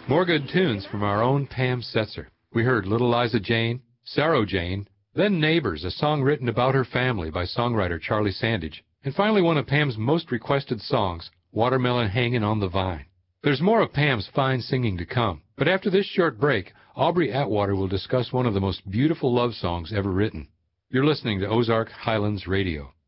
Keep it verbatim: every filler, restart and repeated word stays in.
More good tunes from our own Pam Setzer. We heard Little Liza Jane, Sarah Jane, then Neighbors, a song written about her family by songwriter Charlie Sandage, and finally one of Pam's most requested songs, Watermelon Hangin' on the Vine. There's more of Pam's fine singing to come, but after this short break, Aubrey Atwater will discuss one of the most beautiful love songs ever written. You're listening to Ozark Highlands Radio.